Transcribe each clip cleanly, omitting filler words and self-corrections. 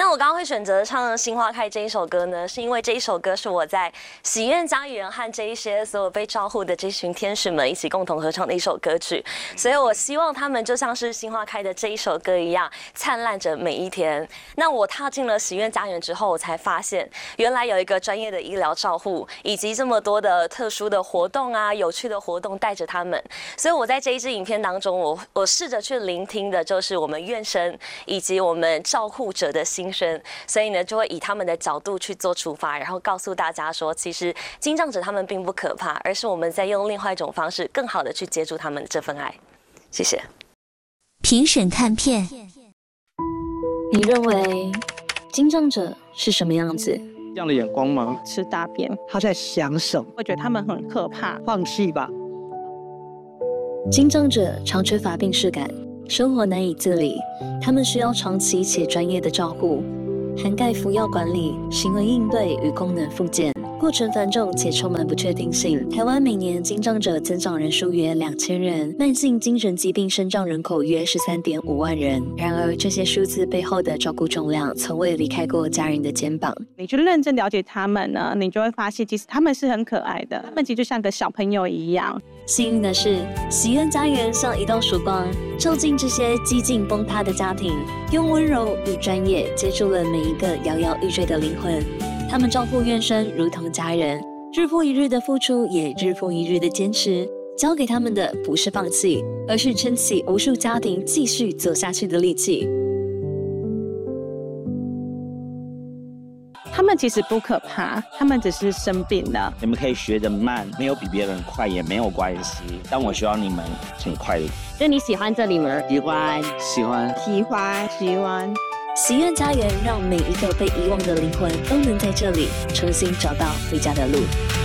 那我刚刚会选择唱《心花开》这一首歌呢，是因为这一首歌是我在喜苑家园和这一些所有被照护的这群天使们一起共同合唱的一首歌曲，所以我希望他们就像是《心花开》的这一首歌一样，灿烂着每一天。那我踏进了喜苑家园之后，我才发现原来有一个专业的医疗照护，以及这么多的特殊的活动啊、有趣的活动带着他们。所以我在这一支影片当中，我试着去聆听的就是我们院生以及我们照护者的心声，所以呢，就会以他们的角度去做出发，然后告诉大家说，其实精障者他们并不可怕，而是我们在用另外一种方式，更好的去接住他们的这份爱。谢谢。 评审看片， 你认为精障者是什么样子？ 这样的眼光吗？ 吃大便， 他在想什么？ 会觉得他们很可怕， 放弃吧。 精障者常缺乏病识感，生活难以自理，他们需要长期且专业的照护，涵盖服药管理、行为应对与功能复健，过程繁重且充满不确定性。台湾每年精障者增长人数约2000人，慢性精神疾病身障人口约13.5万人。然而，这些数字背后的照顾重量，从未离开过家人的肩膀。 你去认真了解他们呢，你就会发现，其实他们是很可爱的，他们其实就像个小朋友一样。 幸运的是，喜苑家园像一道曙光，照进这些几近崩塌的家庭，用温柔与专业接住了每一个摇摇欲坠的灵魂。他们照顾院生如同家人，日复一日的付出，也日复一日的坚持。交给他们的不是放弃，而是撑起无数家庭继续走下去的力气。 他们其实不可怕，他们只是生病了。 你们可以学得慢，没有比别人快也没有关系，但我希望你们很快乐。 就你喜欢这里吗？ 喜欢，喜欢， 喜欢，喜欢。 喜苑家园让每一个被遗忘的灵魂都能在这里重新找到回家的路。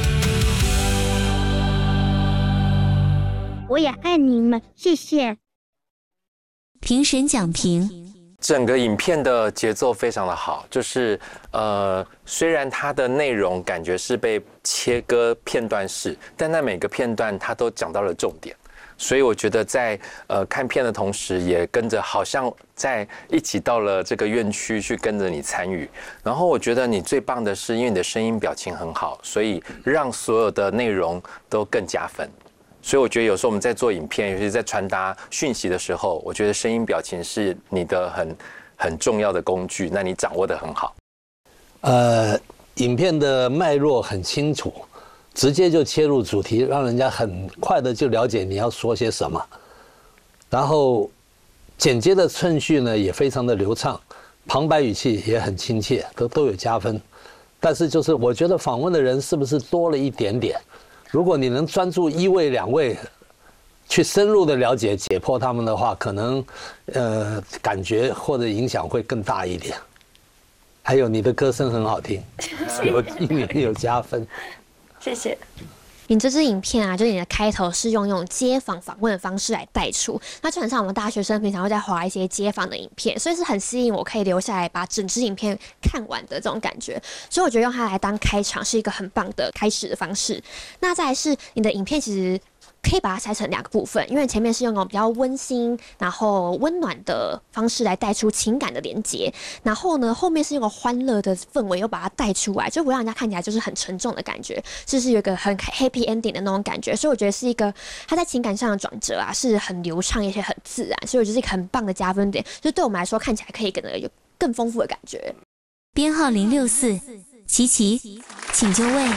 我也爱你们，谢谢。 评审讲评。 整个影片的节奏非常的好，就是虽然它的内容感觉是被切割片段式，但那每个片段它都讲到了重点，所以我觉得在看片的同时，也跟着好像在一起到了这个院区去跟着你参与。然后我觉得你最棒的是，因为你的声音表情很好，所以让所有的内容都更加分。所以我觉得有时候我们在做影片，尤其是在传达讯息的时候，我觉得声音表情是你的很重要的工具，那你掌握得很好。 影片的脉络很清楚，直接就切入主题，让人家很快的就了解你要说些什么。然后剪接的顺序呢也非常的流畅，旁白语气也很亲切，都有加分。但是就是我觉得访问的人是不是多了一点点？如果你能专注1位2位，去深入的了解解剖他们的话，可能感觉或者影响会更大一点。还有你的歌声很好听，有加分。 谢谢。 你这支影片啊，就是你的开头是用那种街访访问的方式来带出，那基本上我们大学生平常会在滑一些街访的影片，所以是很吸引我可以留下来把整支影片看完的这种感觉，所以我觉得用它来当开场是一个很棒的开始的方式。那再来是你的影片其实可以把它拆成2个部分，因为前面是用那种比较温馨然后温暖的方式来带出情感的连结，然后呢后面是用个欢乐的氛围又把它带出来，就不让人家看起来就是很沉重的感觉，就是有一个很 happy ending 的那种感觉，所以我觉得是一个它在情感上的转折啊是很流畅而且很自然，所以我觉得是一个很棒的加分点，就对我们来说看起来可以有更丰富的感觉。 编号064，琪琪，请就位。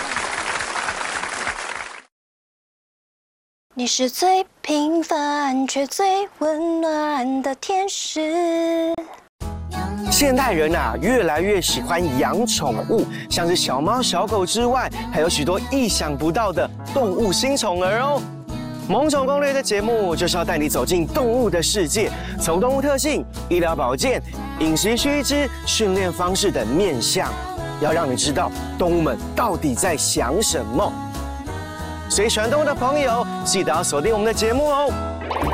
你是最平凡却最温暖的天使。 现代人啊，越来越喜欢养宠物，像是小猫、小狗之外，还有许多意想不到的动物新宠儿哦。萌宠攻略的节目就是要带你走进动物的世界，从动物特性、医疗保健、饮食须知、训练方式等面向，要让你知道动物们到底在想什么。所以喜欢动物的朋友，记得要锁定我们的节目哦。